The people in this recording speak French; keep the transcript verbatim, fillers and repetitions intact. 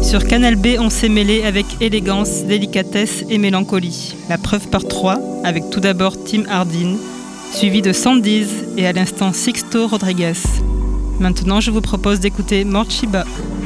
Sur Canal B, on s'est mêlé avec élégance, délicatesse et mélancolie. La preuve par trois, avec tout d'abord Tim Hardin, suivi de Sandiz et à l'instant Sixto Rodriguez. Maintenant, je vous propose d'écouter Morchiba.